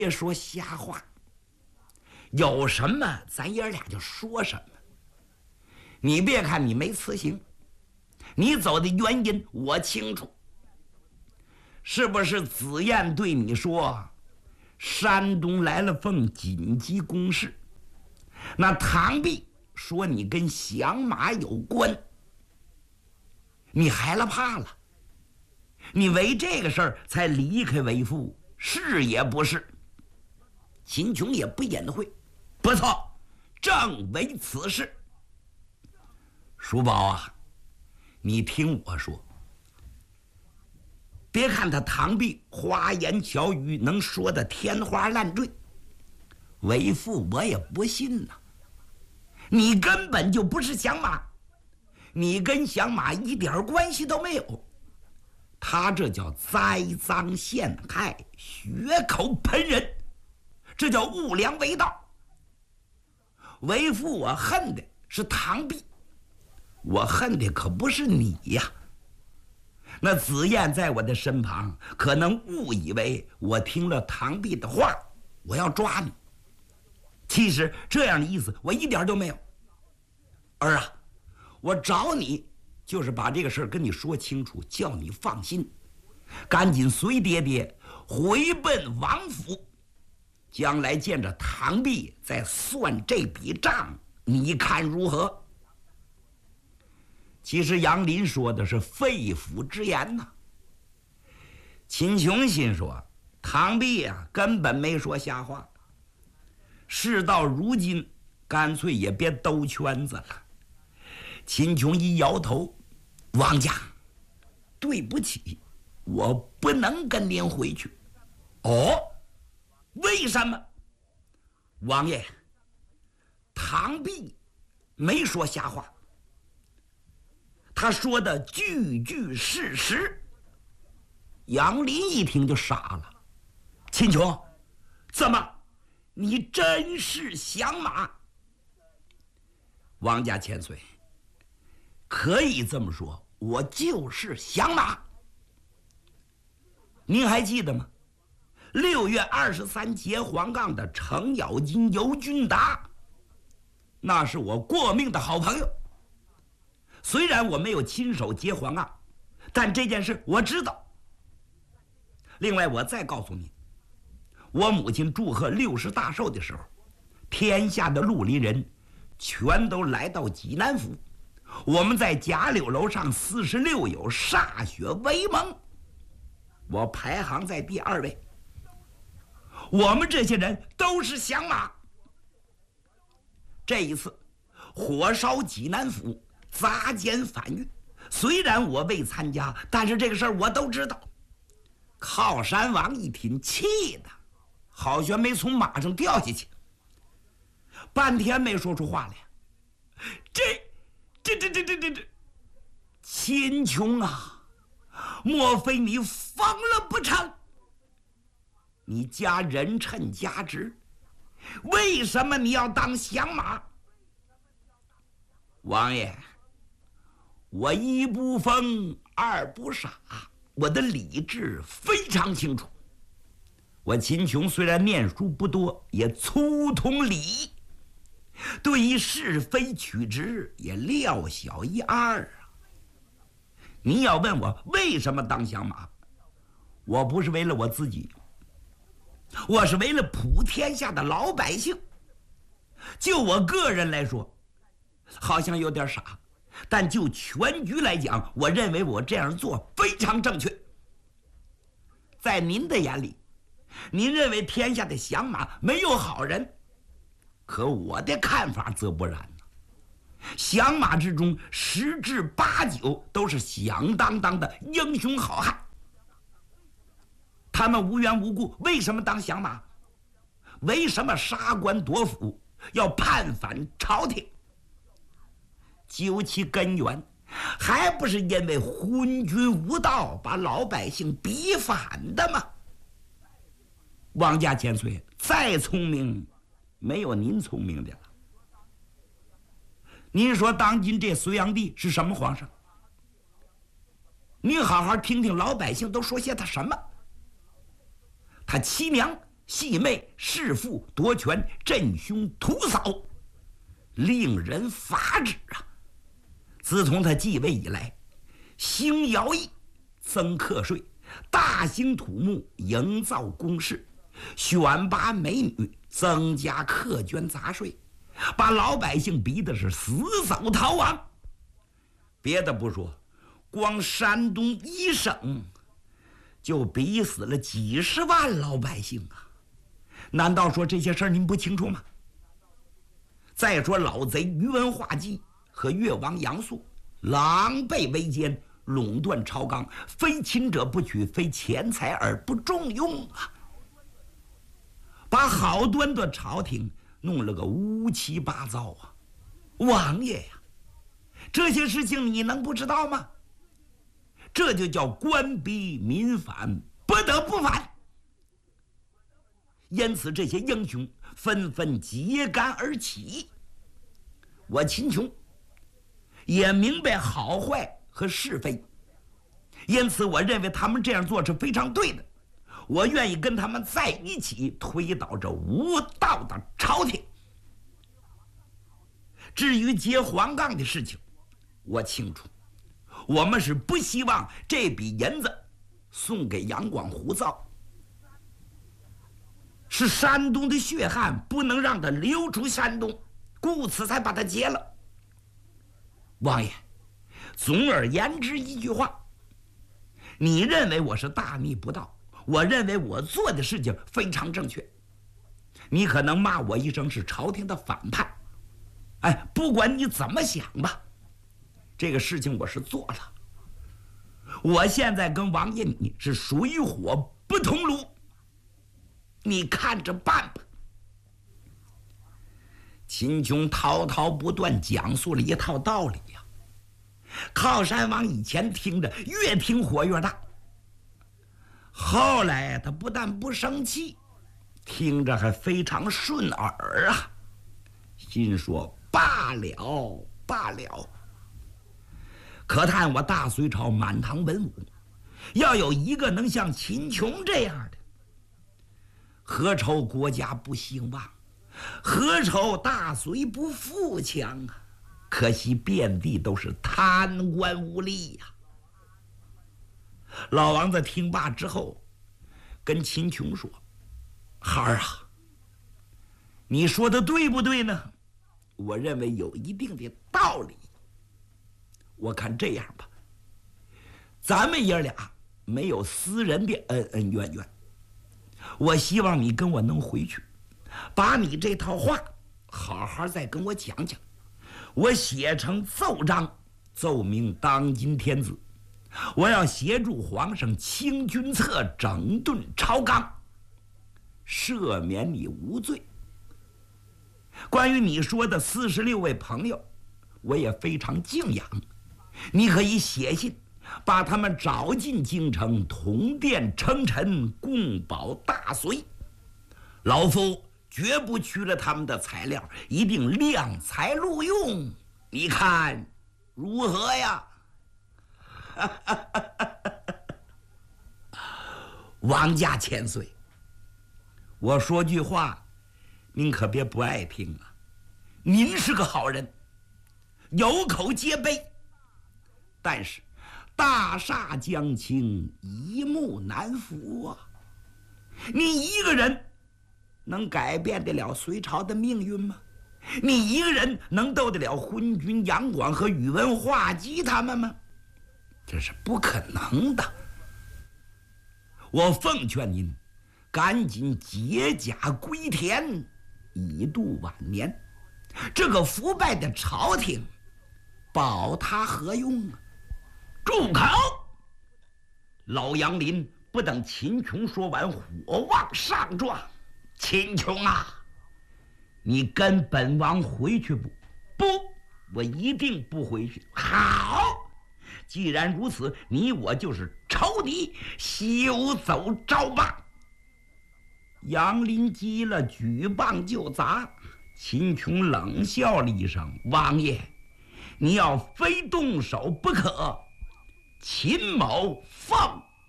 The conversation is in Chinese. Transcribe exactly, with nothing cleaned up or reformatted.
别说瞎话，有什么咱爷俩就说什么。你别看你没辞行，你走的原因我清楚。是不是子燕对你说山东来了份紧急公事，那唐弼说你跟响马有关，你害了怕了，你为这个事儿才离开为父，是也不是？秦琼也不隐晦，不错，正为此事。叔宝啊，你听我说，别看他唐弼花言巧语，能说的天花乱坠，为父我也不信呐。你根本就不是响马，你跟响马一点关系都没有。他这叫栽赃陷害，血口喷人，这叫误良为盗。为父我恨的是唐弼，我恨的可不是你呀。那子燕在我的身旁，可能误以为我听了唐弼的话，我要抓你。其实这样的意思我一点都没有。儿啊，我找你就是把这个事儿跟你说清楚，叫你放心，赶紧随爹爹回奔王府，将来见着唐弼再算这笔账，你看如何？其实杨林说的是肺腑之言呐、啊。秦琼心说，唐弼啊根本没说瞎话。事到如今，干脆也别兜圈子了。秦琼一摇头，王家，对不起，我不能跟您回去。哦，为什么？王爷，唐弼没说瞎话，他说的句句事实。杨林一听就傻了，秦琼，怎么，你真是响马？王家千岁，可以这么说，我就是响马。您还记得吗？六月二十三结黄杠的程咬金、尤俊达，那是我过命的好朋友。虽然我没有亲手结黄杠，但这件事我知道。另外，我再告诉你，我母亲祝贺六十大寿的时候，天下的绿林人全都来到济南府，我们在贾柳楼上四十六友歃血为盟，我排行在第二位。我们这些人都是响马。这一次火烧济南府，砸监反狱，虽然我未参加，但是这个事儿我都知道。靠山王一听，气的好像没从马上掉下去，半天没说出话来。这这这这这这这秦琼啊，莫非你疯了不成？你家人称家职，为什么你要当响马？王爷，我一不疯，二不傻，我的理智非常清楚。我秦琼虽然念书不多，也粗通礼，对于是非曲直也料小一二啊。你要问我为什么当响马，我不是为了我自己，我是为了普天下的老百姓。就我个人来说，好像有点傻，但就全局来讲，我认为我这样做非常正确。在您的眼里，您认为天下的响马没有好人，可我的看法则不然呢。响马之中十之八九都是响当当的英雄好汉，他们无缘无故为什么当响马？为什么杀官夺府，要叛反朝廷？究其根源，还不是因为昏君无道，把老百姓逼反的吗？王家千岁再聪明，没有您聪明的了。您说当今这隋炀帝是什么皇上？您好好听听老百姓都说些他什么。他妻娘戏媚弑父夺权，镇凶屠嫂，令人发指啊！自从他继位以来，兴徭役，增课税，大兴土木，营造工事，选拔美女，增加课捐杂税，把老百姓逼的是死走逃亡。别的不说，光山东一省就逼死了几十万老百姓啊！难道说这些事儿您不清楚吗？再说老贼宇文化及和越王杨素狼狈为奸，垄断朝纲，非亲者不取，非钱财而不重用啊！把好端端朝廷弄了个乌七八糟啊！王爷呀，这些事情你能不知道吗？这就叫官逼民反，不得不反。因此这些英雄纷纷揭竿而起。我秦琼也明白好坏和是非，因此我认为他们这样做是非常对的，我愿意跟他们在一起推倒这无道的朝廷。至于劫黄杠的事情，我清楚，我们是不希望这笔银子送给杨广胡造，是山东的血汗，不能让它流出山东，故此才把它劫了。王爷，总而言之一句话，你认为我是大逆不道，我认为我做的事情非常正确，你可能骂我一声是朝廷的反叛，哎，不管你怎么想吧，这个事情我是做了。我现在跟王爷你是水火不同炉，你看着办吧。秦琼滔滔不断讲述了一套道理呀、啊，靠山王以前听着越听火越大，后来他不但不生气，听着还非常顺耳啊，心说罢了罢了。可叹我大隋朝满堂文武，要有一个能像秦琼这样的，何愁国家不兴旺，何愁大隋不富强啊？可惜遍地都是贪官污吏呀、啊！老王子听罢之后，跟秦琼说：“孩儿啊，你说的对不对呢？我认为有一定的道理。我看这样吧，咱们爷俩没有私人的恩恩怨怨，我希望你跟我能回去，把你这套话好好再跟我讲讲，我写成奏章，奏明当今天子，我要协助皇上清君侧，整顿朝纲，赦免你无罪。关于你说的四十六位朋友，我也非常敬仰，你可以写信把他们找进京城，同殿称臣，共保大隋。老夫绝不取了他们的材料，一定量才录用，你看如何呀？王家千岁，我说句话，您可别不爱听啊。您是个好人，有口皆碑，但是大厦将倾，一木难扶啊！你一个人能改变得了隋朝的命运吗？你一个人能斗得了昏君杨广和宇文化及他们吗？这是不可能的。我奉劝您赶紧解甲归田，以度晚年。这个腐败的朝廷保他何用啊？住口！老杨林不等秦琼说完，火往上撞。秦琼啊，你跟本王回去不？不，我一定不回去。好，既然如此，你我就是仇敌，休走招吧。杨林急了，举棒就砸。秦琼冷笑了一声：“王爷，你要非动手不可。”秦某奉